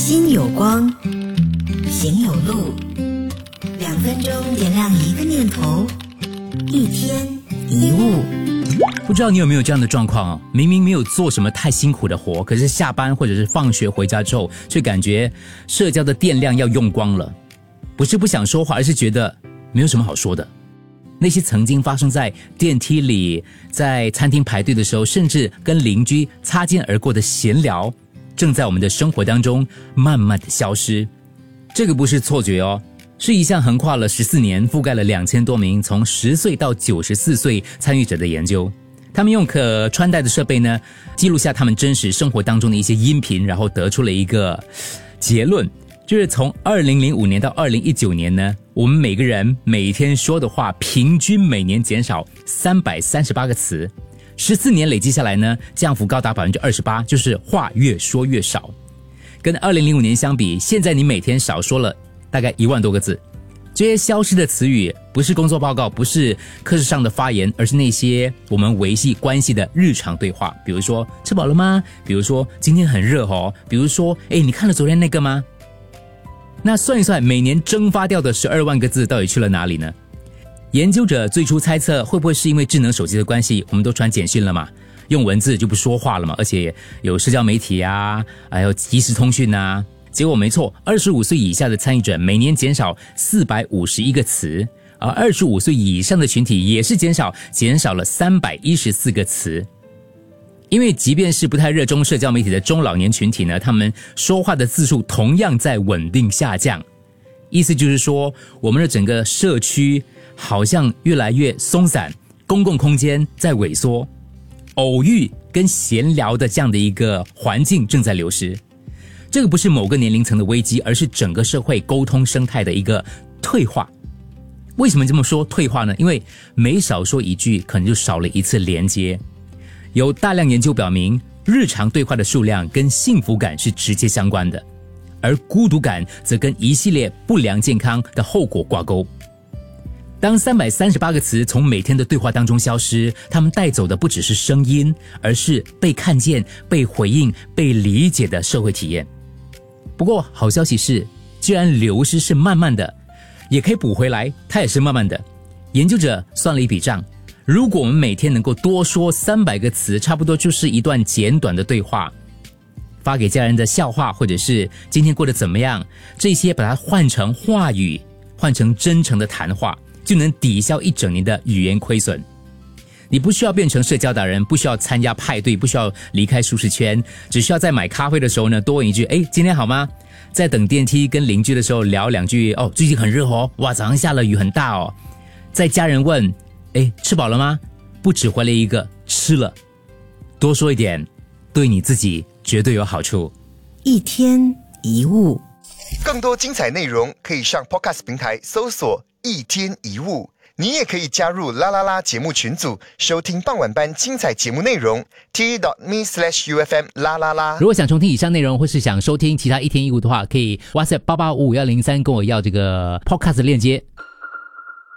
心有光，行有路，2分钟点亮一个念头，一天一物。 不知道你有没有这样的状况啊？明明没有做什么太辛苦的活，可是下班或者是放学回家之后，却感觉社交的电量要用光了。不是不想说话，而是觉得没有什么好说的。那些曾经发生在电梯里、在餐厅排队的时候，甚至跟邻居擦肩而过的闲聊，正在我们的生活当中慢慢的消失。这个不是错觉哦，是一项横跨了14年、覆盖了2000多名从10岁到94岁参与者的研究。他们用可穿戴的设备呢，记录下他们真实生活当中的一些音频，然后得出了一个结论，就是从2005年到2019年呢，我们每个人每天说的话平均每年减少338个词，14年累计下来呢，降幅高达 28%， 就是话越说越少。跟2005年相比，现在你每天少说了大概1万多个字。这些消失的词语不是工作报告，不是课室上的发言，而是那些我们维系关系的日常对话。比如说吃饱了吗？比如说今天很热哦？比如说你看了昨天那个吗？那算一算，每年蒸发掉的12万个字到底去了哪里呢？研究者最初猜测，会不会是因为智能手机的关系，我们都传简讯了嘛，用文字就不说话了嘛，而且有社交媒体啊，还有即时通讯啊。结果没错，25岁以下的参与者每年减少451个词，而25岁以上的群体也是减少了314个词。因为即便是不太热衷社交媒体的中老年群体呢，他们说话的字数同样在稳定下降。意思就是说，我们的整个社区好像越来越松散，公共空间在萎缩，偶遇跟闲聊的这样的一个环境正在流失。这个不是某个年龄层的危机，而是整个社会沟通生态的一个退化。为什么这么说退化呢？因为每少说一句，可能就少了一次连接。有大量研究表明，日常对话的数量跟幸福感是直接相关的，而孤独感则跟一系列不良健康的后果挂钩。当338个词从每天的对话当中消失，他们带走的不只是声音，而是被看见、被回应、被理解的社会体验。不过好消息是，既然流失是慢慢的，也可以补回来，它也是慢慢的。研究者算了一笔账，如果我们每天能够多说300个词，差不多就是一段简短的对话。发给家人的笑话，或者是今天过得怎么样，这些把它换成话语，换成真诚的谈话，就能抵消一整年的语言亏损。你不需要变成社交达人，不需要参加派对，不需要离开舒适圈，只需要在买咖啡的时候呢，多问一句今天好吗？在等电梯跟邻居的时候聊2句最近很热哦，哇，早上下了雨很大哦。在家人问吃饱了吗？不只回了一个吃了，多说一点，对你自己绝对有好处。 一天一物， 更多精彩内容可以上 Podcast 平台搜索一天一物。你也可以加入啦啦啦节目群组，收听傍晚班精彩节目内容。t.me/UFM 啦啦啦。 如果想重听以上内容，或是想收听其他一天一物的话，可以 WhatsApp 88551031跟我要这个 Podcast 链接。